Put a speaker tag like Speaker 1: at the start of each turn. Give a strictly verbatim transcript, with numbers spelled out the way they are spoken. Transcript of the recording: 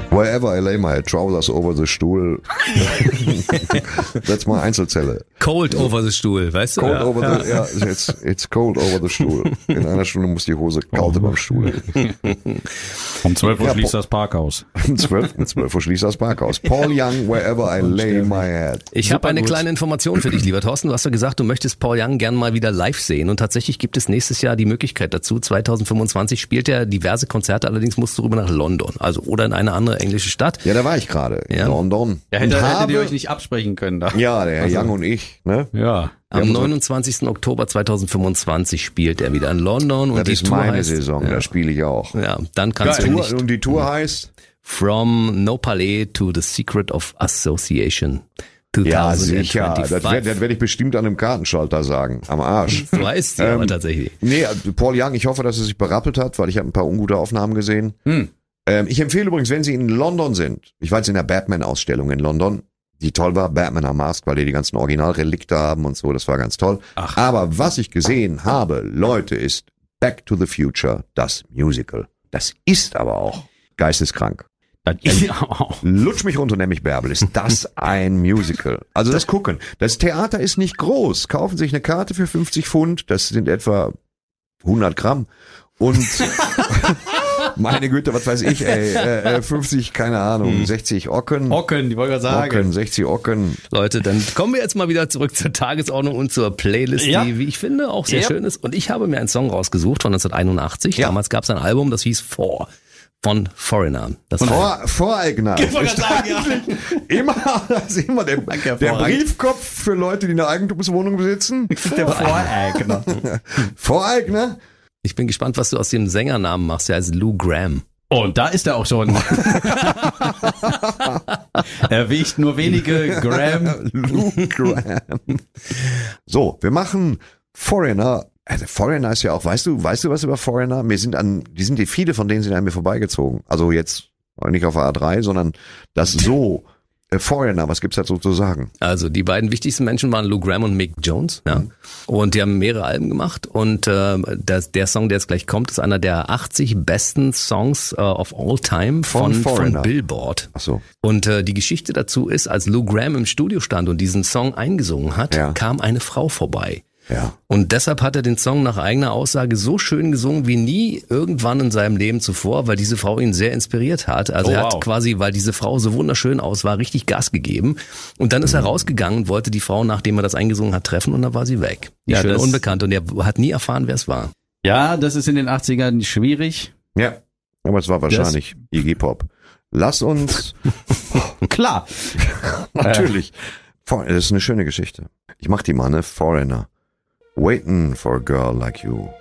Speaker 1: Wherever I lay my trousers over the Stuhl. That's my Einzelzelle.
Speaker 2: Cold over the Stuhl, weißt du?
Speaker 1: Cold
Speaker 2: ja.
Speaker 1: over the, ja, ja it's, it's cold over the Stuhl. In einer Stunde muss die Hose kalt über dem Stuhl.
Speaker 3: Um zwölf Uhr
Speaker 1: Ja,
Speaker 3: schließt
Speaker 1: po-
Speaker 3: das Parkhaus.
Speaker 1: Um zwölf, um zwölf Uhr schließt das Parkhaus. Paul Young, wherever I lay my head.
Speaker 2: Ich habe eine
Speaker 3: gut.
Speaker 2: kleine Information für dich, lieber Thorsten. Du hast ja gesagt, du möchtest Paul Young gern mal wieder live sehen. Und tatsächlich gibt es nächstes Jahr die Möglichkeit dazu. zwanzig fünfundzwanzig spielt er diverse Konzerte, allerdings musst du rüber nach London. Also oder in eine andere englische Stadt.
Speaker 1: Ja, da war ich gerade. In
Speaker 2: Ja.
Speaker 1: London.
Speaker 3: Ja, hätte,
Speaker 1: Und
Speaker 3: hättet
Speaker 1: habe-
Speaker 3: ihr euch nicht absprechen können da.
Speaker 1: Ja, der Herr
Speaker 3: Also-
Speaker 1: Young und ich. Ne?
Speaker 3: Ja.
Speaker 2: Am
Speaker 1: haben so-
Speaker 2: neunundzwanzigsten Oktober zweitausendfünfundzwanzig spielt er wieder in London. Und
Speaker 1: Das
Speaker 2: die
Speaker 1: ist
Speaker 2: Tour
Speaker 1: meine
Speaker 2: heißt,
Speaker 1: Saison,
Speaker 2: Ja,
Speaker 1: da spiele ich auch.
Speaker 2: ja, dann kannst
Speaker 1: Die
Speaker 2: du
Speaker 1: Tour,
Speaker 2: nicht.
Speaker 1: und die Tour heißt?
Speaker 2: From No Palais to the Secret of Association.
Speaker 1: Ja, sicher.
Speaker 2: zweitausendfünfundzwanzig.
Speaker 1: Das werde das werd ich bestimmt an einem Kartenschalter sagen. Am Arsch.
Speaker 2: Du weißt ja, aber
Speaker 1: Ähm,
Speaker 2: tatsächlich.
Speaker 1: Nee, Paul Young, ich hoffe, dass er sich berappelt hat, weil ich habe ein paar ungute Aufnahmen gesehen.
Speaker 3: Hm.
Speaker 1: Ähm, ich empfehle übrigens, wenn Sie in London sind, ich war jetzt in der Batman-Ausstellung in London, die toll war, Batman Unmasked, weil die die ganzen Originalrelikte haben und so, das war ganz toll.
Speaker 3: Ach.
Speaker 1: Aber was ich gesehen habe, Leute, ist Back to the Future, das Musical. Das ist aber auch geisteskrank.
Speaker 3: Das ist auch.
Speaker 1: Lutsch mich runter, nenn mich Bärbel. Ist das ein Musical? Also das Gucken. Das Theater ist nicht groß. Kaufen sich eine Karte für fünfzig Pfund. Das sind etwa hundert Gramm. Und meine Güte, was weiß ich, ey, äh, fünfzig, keine Ahnung, sechzig Ocken.
Speaker 3: Ocken, die wollte ich gerade sagen.
Speaker 1: Ocken, sechzig Ocken.
Speaker 2: Leute, dann kommen wir jetzt mal wieder zurück zur Tagesordnung und zur Playlist,
Speaker 3: Ja.
Speaker 2: die, wie ich finde, auch sehr
Speaker 3: Ja.
Speaker 2: schön ist. Und ich habe mir einen Song rausgesucht von neunzehnhunderteinundachtzig.
Speaker 1: Ja.
Speaker 2: Damals gab es ein Album, das hieß Four von Foreigner. Das
Speaker 1: Vor, Voreigner.
Speaker 3: Ich wollte
Speaker 1: Ist
Speaker 3: gerade sagen,
Speaker 1: eigentlich immer, das ist immer der, der
Speaker 3: hervorragend.
Speaker 1: Briefkopf für Leute, die eine Eigentumswohnung besitzen.
Speaker 3: Der Voreigner.
Speaker 1: Voreigner.
Speaker 2: Ich bin gespannt, was du aus dem Sängernamen machst. Der heißt Lou Gramm.
Speaker 3: Und da ist er auch schon. Er wiegt nur wenige Gramm.
Speaker 1: Lou Gramm. So, wir machen Foreigner. Also Foreigner ist ja auch, weißt du, weißt du was über Foreigner? Wir sind an, die sind die viele von denen sind an mir vorbeigezogen. Also jetzt nicht auf der A drei, sondern das so äh, Foreigner, was gibt's dazu zu sagen?
Speaker 2: Also die beiden wichtigsten Menschen waren Lou Gramm und Mick Jones. Ja. Und die haben mehrere Alben gemacht. Und äh, das, der Song, der jetzt gleich kommt, ist einer der achtzig besten Songs uh, of all time
Speaker 1: Von
Speaker 2: von, von,
Speaker 1: Foreigner.
Speaker 2: Billboard.
Speaker 1: Ach so.
Speaker 2: Und äh, die Geschichte dazu ist, als Lou Gramm im Studio stand und diesen Song eingesungen hat,
Speaker 1: Ja.
Speaker 2: kam eine Frau vorbei.
Speaker 1: Ja.
Speaker 2: Und deshalb hat er den Song nach eigener Aussage so schön gesungen wie nie irgendwann in seinem Leben zuvor, weil diese Frau ihn sehr inspiriert hat. Also
Speaker 3: Oh,
Speaker 2: er hat
Speaker 3: wow.
Speaker 2: quasi, weil diese Frau so wunderschön aus war, richtig Gas gegeben. Und dann ist er rausgegangen und wollte die Frau, nachdem er das eingesungen hat, treffen und dann war sie weg. Die
Speaker 3: Ja,
Speaker 2: schöne
Speaker 3: das-
Speaker 2: Unbekannte. Und er hat nie erfahren, wer es war.
Speaker 3: Ja, das ist in den achtzigern schwierig.
Speaker 1: Ja. Aber es war wahrscheinlich Iggy Pop. Lass uns,
Speaker 3: Klar.
Speaker 1: natürlich. For- Das ist eine schöne Geschichte. Ich mach die mal, ne? Foreigner. Waiting for a girl like you.